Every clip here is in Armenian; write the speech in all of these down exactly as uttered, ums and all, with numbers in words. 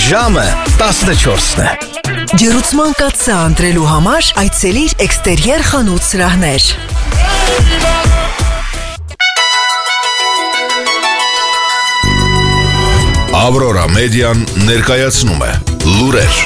Ժամը տասնչորսն է։ Ջերուցման կաթսա ընտրելու համար այցելիր Էքստերիեր խանութ սրահներ։ Ավրորա մեդիան ներկայացնում է լուրեր։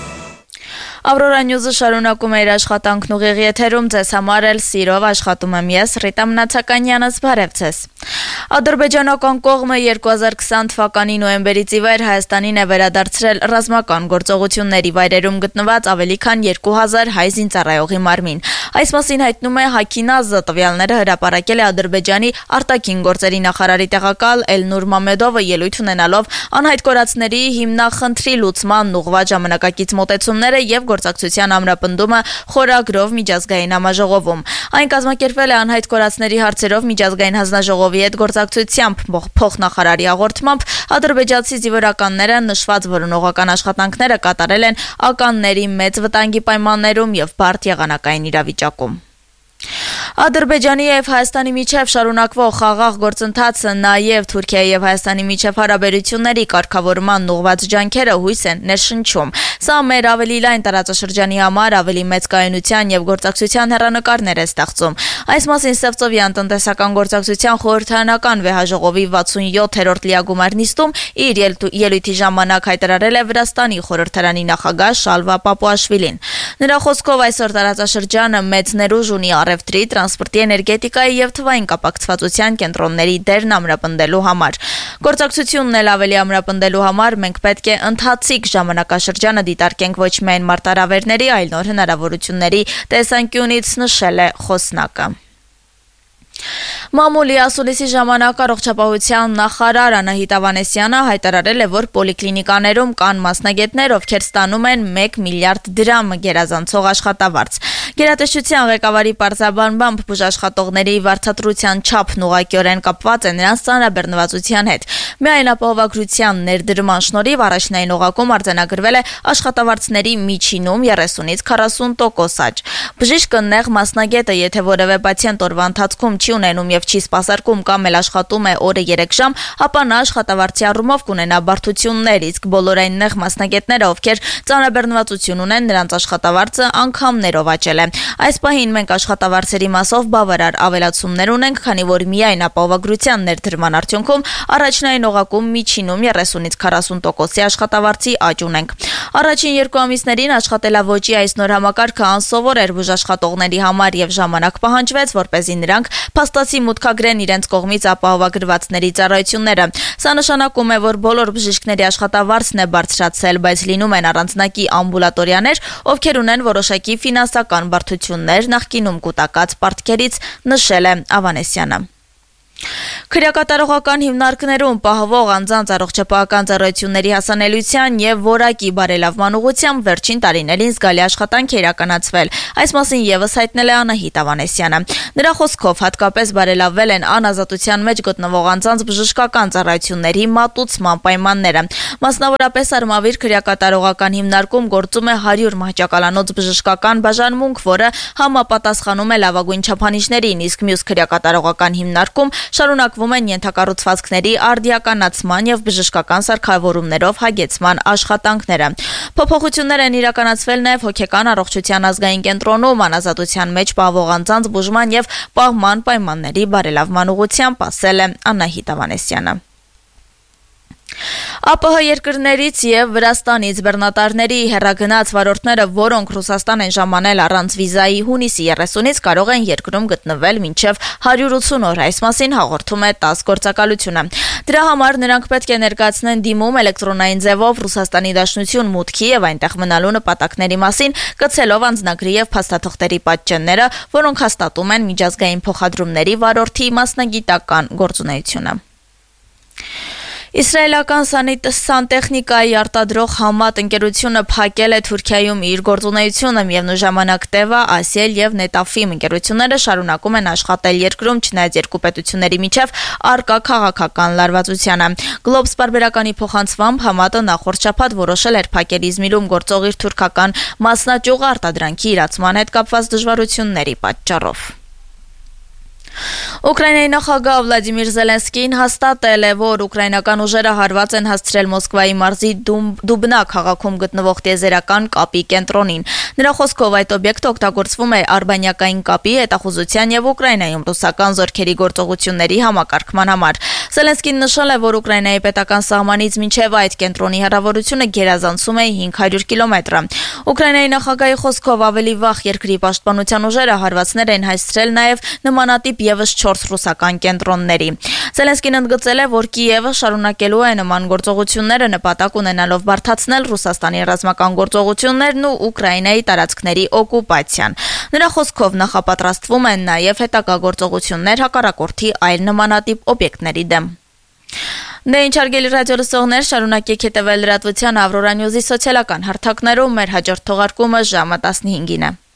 Ավրորա Նյուզը շարունակում է իր աշխատանքն ուղիղ եթերում, ձեզ համար էլ սիրով աշխատում եմ ես, Ռիտա Մնացականյանս, բարև ձեզ։ Ադրբեջանական կողմը երկու հազար քսան թվականի նոյեմբերից ի վեր Հայաստանին է վերադարձրել ռազմական գործողությունների վայրերում գտնված ավելի քան երկու հազար հայ զինծառայողի մարմին։ Այս մասին հայտնում է Հաքինազը, տվյալները հրապարակել է Ադրբեջանի արտաքին գործերի նախարարի տեղակալ Էլնուր Մամեդովը ելույթ ունենալով անհայտ կորածների հիմնախնդրի լուծման ուղղված ժամանակակից մոտեցումները եւ գործակցության ամրապնդումը խորագրով միջազգային համաժողովում։ Այն կազմակերպվել է անհայտ կորածների հարցերով միջազգային հանձնաժողովի հետ գործակցությամբ փոխնախարարի հաղորդմամբ ադրբեջանցի զինվորականները նշված որոնողական աշխատանքները կատարել են ականների մեծ վտանգի պայմաններում եւ բարդ եղանակային իրավիճակում։ Ադրբեջանի եւ Հայաստանի միջև շարունակվող խաղաղ գործընթացը նաեւ Թուրքիայի եւ Հայաստանի միջև հարաբերությունների կարգավորման ուղղված ջանքերը հույս են ներշնչում։ Սա մեր ավելի լայն տարածաշրջանի համար ավելի մեծ կայունության եւ գործակցության հեռանկարներ է ստեղծում։ Այս մասին Սևծովյան տնտեսական գործակցության խորհրդարանական վեհաժողովի վաթսունյոթերորդ լիագումար նիստում իր ելույթի ժամանակ հայտարարել է Վրաստանի խորհրդարանի նախագահ Շալվա Պապուաշվիլին։ Նրա խոսքով այսօր տարածաշրջանը մեծ ներուժ ունի առևտրի, տրանսպորտի, էներգետիկայի եւ թվային կապակցվածության կենտրոնների դերն ամրապնդելու համար։ Գործակցությունն էլ ավելի ամրապնդելու համար մենք պետք է ընթացիկ ժամանակաշրջանը դիտարկենք ոչ միայն մարտահրավերների, այլ նոր հնարավորությունների տեսանկյունից, նշել է խոսնակը։ Մամուլի ասուլիսի ժամանակ առողջապահության նախարար Անահիտ Ավանեսյանը հայտարարել է, որ պոլիկլինիկաներում կան մասնագետներ, ովքեր ստանում են մեկ միլիարդ դրամ գերազանցող աշխատավարձ։ Գերատեսչության ղեկավարի պարզաբանմամբ բուժաշխատողների վարձատրության չափն ուղղակիորեն կապված է նրանց ծանրաբեռնվածության հետ։ Միայն ապահովագրության ներդրման շնորհիվ առաջնային օղակում արձանագրվել է աշխատավարձների միջինում երեսունից քառասուն տոկոս աճ։ Բժիշկը նեղ մասնագետը, եթե որևէ պացիենտ օրվա ընթացքում չի ունենում եւ չի սպասարկում կամ էլ աշխատում է օրը երեք ժամ, ապա նա աշխատավարձի առումով կունենա բարդություններ, իսկ բոլոր այն նեղ մասնագետները, ովքեր ծանրաբեռնվածություն ունեն, նրանց աշխատավարձը անգամներով աճել է։ Այս պահին մենք աշխատավարձերի մասով բավարար ավելացումներ ունենք, քանի որ միայն ապահովագրության ներդրման արդյունքում առաջնային օղակում միջինում երեսունից քառասուն տոկոսի աշխատավարձի աճ ունենք։ Առաջին երկու ամիսներին աշխատելավոճի այս նոր համակարգը անսովոր էր բուժաշխատողների համար եւ ժամանակ պահանջվեց, որպեսզի նրանք փաստացի մուտքագրեն իրենց կողմից ապահովագրվածների ծառայությունները։ Սա նշանակում է, որ բոլոր բժիշկների աշխատավարձն է բարձրացել, բայց լինում են առանձնակի ամբուլատորիաներ, ովքեր ունեն որոշակի ֆինանսական բարդություններ նախկինում կուտակած պարտքերից, նշել է Ավանեսյանը։ Քրեակատարողական հիմնարկներում պահվող անձանց առողջապահական ծառայությունների հասանելիության եւ որակի բարելավման ուղղությամբ վերջին տարիներին զգալի աշխատանք է իրականացվել։ Այս մասին եւս հայտնել է Անահիտ Ավանեսյանը։ Նրա խոսքով հատկապես բարելավվել են անազատության մեջ գտնվող անձանց բժշկական ծառայությունների մատուցման պայմանները։ Մասնավորապես Արմավիր քրեակատարողական հիմնարկում գործում է հարյուր մահճակալանոց բժշկական բաժանմունք, որը համապատասխանում է լավագույն չափանիշներին, իսկ մյուս քրեակատարողական հիմնարկում շարունակվում են ենթակառուցվածքների արդիականացման եւ բժշկական սարքավորումներով հագեցման աշխատանքները։ Փոփոխություններ են իրականացվել նաեւ հոգեկան առողջության ազգային կենտրոնում անազատության մեջ պահվող անձանց բուժման եւ պահման պայմանների բարելավման ուղղությամբ, ասել է Անահիտ Ավանեսյանը։ ԱՊՀ երկրներից եւ Վրաստանից բեռնատարների հեռագնաց վարորդները, որոնք Ռուսաստան են ժամանել առանց վիզայի, հունիսի երեսունից կարող են երկրում գտնվել մինչեւ հարյուր ութսուն օր։ Այս մասին հաղորդում է ՏԱՍՍ գործակալությունը։ Դրա համար նրանք պետք է ներկայացնեն դիմում էլեկտրոնային ձևով Ռուսաստանի Դաշնություն մուտքի եւ այնտեղ մնալու նպատակների մասին, կցելով անձնագրի եւ փաստաթղթերի պատճենները, որոնք հաստատում են միջազգային փոխադրումների վարորդի մասնագիտական գործունեությունը։ Իսրայելական սանտեխնիկայի արտադրող Համատ ընկերությունը փակել է Թուրքիայում իր գործունեությունը, միևնույն ժամանակ Տևա, Ասիել եւ Նետաֆիմ ընկերությունները շարունակում են աշխատել երկրում, չնայած երկու պետությունների միջև առկա քաղաքական լարվածությանը։ Գլոբս պարբերականի փոխանցմամբ Համատը նախորդ շաբաթ որոշել էր փակել Իզմիրում գործող իր թուրքական մասնաճյուղը արտադրանքի իրացման հետ կապված դժվարությունների պատճառով։ Ուկրաինայի նախագահ Վլադիմիր Զելենսկին հաստատել է, որ ուկրաինական ուժերը հարված են հասցրել Մոսկվայի մարզի Դուբնա քաղաքում գտնվող տիեզերական կապի կենտրոնին։ Նրա խոսքով այդ օբյեկտը օգտագործվում է արբանյակային կապի, հետախուզության եւ Ուկրաինայում ռուսական զորքերի գործողությունների համակարգման համար։ Զելենսկին նշել է, որ Ուկրաինայի պետական սահմանից մինչև այդ կենտրոնի հեռավորությունը գերազանցում է հինգ հարյուր կիլոմետր։ Ուկրաինայի նախագահի խոսքով ավելի վաղ երկրի պաշտպանության ուժերը հարվածներ են հասցրել նաեւ նմանատիպ եւս չորս ռուսական կենտրոնների։ Զելենսկին ընդգծել է, որ Կիևը շարունակելու է նման գործողությունները նպատակ ունենալով բարդացնել Ռուսաստանի ռազմական գործողություններն ու Ուկրաինայի տարածքների օկուպացիան։ Նրա խոսքով նախապատրաստվում են նաեւ հետագա գործողություններ հակառակորդի այլ նմանատիպ օբյեկտների դեմ։ Դե ինչ արգելի ռադիո լսողներ, շարունակեք հետևել լրատվության Ավրորա Նյուզի սոցիալական հարթակներում, մեր հաջորդ թողարկումը ժամը տասնհինգին է։